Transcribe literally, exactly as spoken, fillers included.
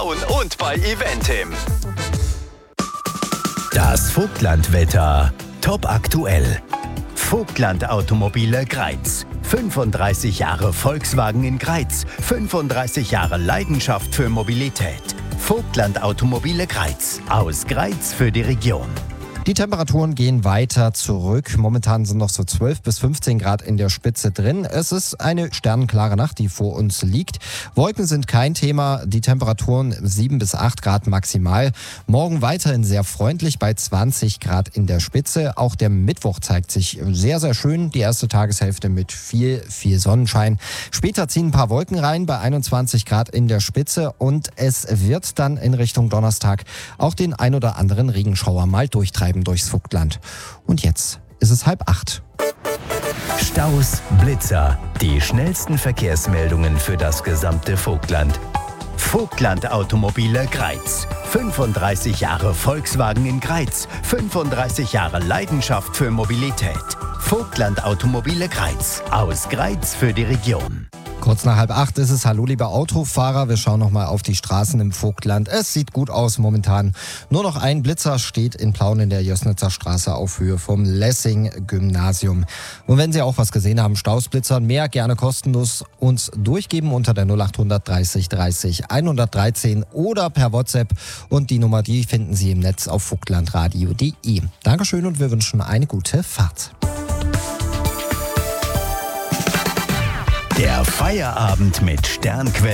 Und, und bei Eventim. Das Vogtlandwetter. Top aktuell. Vogtland Automobile Greiz. fünfunddreißig Jahre Volkswagen in Greiz. fünfunddreißig Jahre Leidenschaft für Mobilität. Vogtland Automobile Greiz. Aus Greiz für die Region. Die Temperaturen gehen weiter zurück. Momentan sind noch so zwölf bis fünfzehn Grad in der Spitze drin. Es ist eine sternenklare Nacht, die vor uns liegt. Wolken sind kein Thema. Die Temperaturen sieben bis acht Grad maximal. Morgen weiterhin sehr freundlich bei zwanzig Grad in der Spitze. Auch der Mittwoch zeigt sich sehr, sehr schön. Die erste Tageshälfte mit viel, viel Sonnenschein. Später ziehen ein paar Wolken rein bei einundzwanzig Grad in der Spitze. Und es wird dann in Richtung Donnerstag auch den ein oder anderen Regenschauer mal durchtreiben durchs Vogtland. Und jetzt ist es halb acht. Staus, Blitzer, die schnellsten Verkehrsmeldungen für das gesamte Vogtland. Vogtland Automobile Greiz. fünfunddreißig Jahre Volkswagen in Greiz. fünfunddreißig Jahre Leidenschaft für Mobilität. Vogtland Automobile Greiz. Aus Greiz für die Region. Kurz nach halb acht ist es. Hallo, liebe Autofahrer. Wir schauen nochmal auf die Straßen im Vogtland. Es sieht gut aus momentan. Nur noch ein Blitzer steht in Plauen in der Jößnitzer Straße auf Höhe vom Lessing-Gymnasium. Und wenn Sie auch was gesehen haben, Staus, Blitzern, mehr gerne kostenlos uns durchgeben unter der null acht dreißig dreißig hundertdreizehn oder per WhatsApp. Und die Nummer, die finden Sie im Netz auf vogtlandradio punkt de. Dankeschön und wir wünschen eine gute Fahrt. Der Feierabend mit Sternquelle.